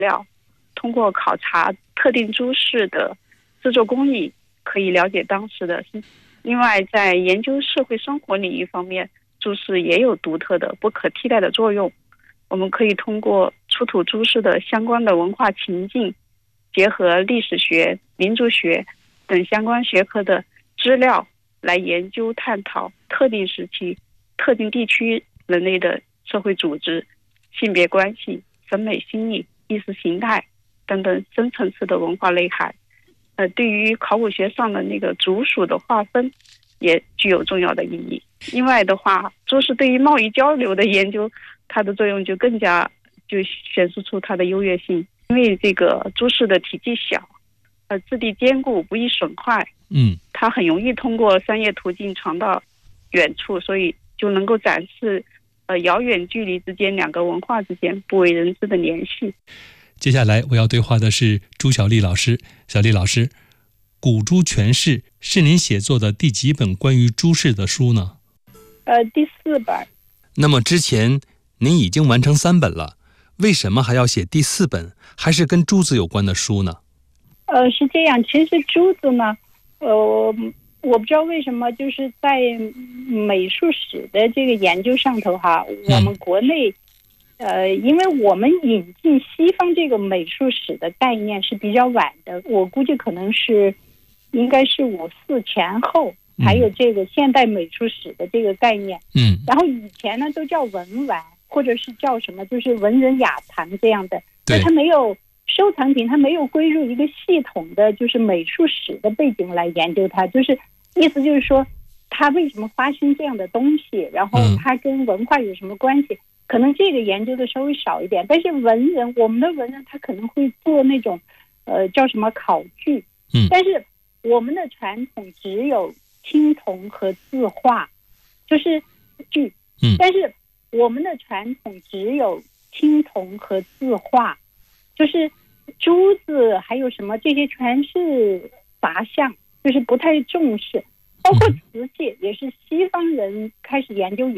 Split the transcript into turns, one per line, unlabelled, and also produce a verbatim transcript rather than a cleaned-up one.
料，通过考察特定株式的制作工艺，可以了解当时的。另外，在研究社会生活领域方面，株式也有独特的、不可替代的作用。我们可以通过出土株式的相关的文化情境，结合历史学、民族学等相关学科的资料，来研究探讨特定时期、特定地区人类的社会组织、性别关系、审美心理、意识形态等等深层次的文化内涵。呃，对于考古学上的那个族属的划分，也具有重要的意义。另外的话，株式对于贸易交流的研究，它的作用就更加就显示出它的优越性。因为这个株式的体积小，呃，质地坚固，不易损坏，
嗯，
它很容易通过商业途径传到远处，所以就能够展示呃遥远距离之间两个文化之间不为人知的联系。
接下来我要对话的是朱小丽老师。小丽老师，《古株全释》是您写作的第几本关于株式的书呢？
呃，第四本。
那么之前您已经完成三本了，为什么还要写第四本，还是跟珠子有关的书呢？
呃，是这样，其实珠子呢，呃，我不知道为什么，就是在美术史的这个研究上头哈，我们国内。嗯呃，因为我们引进西方这个美术史的概念是比较晚的，我估计可能是应该是五四前后才有这个现代美术史的这个概念。
嗯，
然后以前呢都叫文玩，或者是叫什么，就是文人雅藏这样的。
对，
它没有收藏品，它没有归入一个系统的就是美术史的背景来研究它，就是意思就是说，它为什么发生这样的东西，然后它跟文化有什么关系？嗯，可能这个研究的稍微少一点，但是文人，我们的文人他可能会做那种，呃，叫什么考据，
嗯，
但是我们的传统只有青铜和字画，就是据，
嗯，
但是我们的传统只有青铜和字画，就是珠子还有什么这些全是杂项，就是不太重视，包括瓷器也是西方人开始研究以